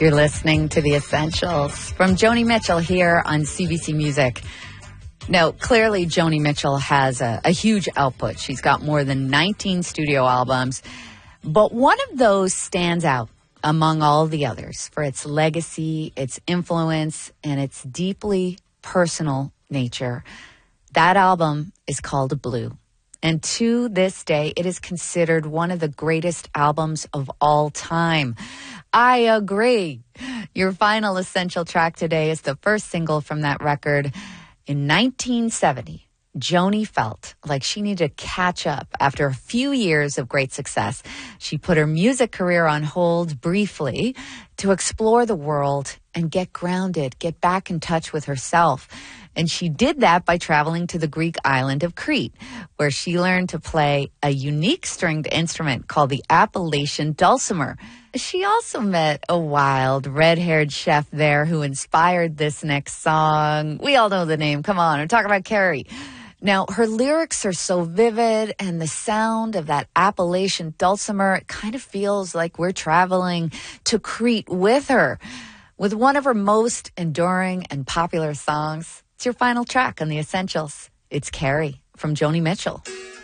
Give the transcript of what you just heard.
You're listening to The Essentials from Joni Mitchell here on CBC Music. Now, clearly, Joni Mitchell has a huge output. She's got more than 19 studio albums, but one of those stands out among all the others for its legacy, its influence, and its deeply personal nature. That album is called Blue. And to this day, it is considered one of the greatest albums of all time. I agree. Your final essential track today is the first single from that record. In 1970, Joni felt like she needed to catch up after a few years of great success. She put her music career on hold briefly to explore the world and get grounded, get back in touch with herself. And she did that by traveling to the Greek island of Crete, where she learned to play a unique stringed instrument called the Appalachian dulcimer. She also met a wild, red-haired chef there who inspired this next song. We all know the name. Come on, I'm talking about Carrie. Now, her lyrics are so vivid, and the sound of that Appalachian dulcimer, it kind of feels like we're traveling to Crete with her. With one of her most enduring and popular songs, it's your final track on The Essentials. It's Carrie from Joni Mitchell.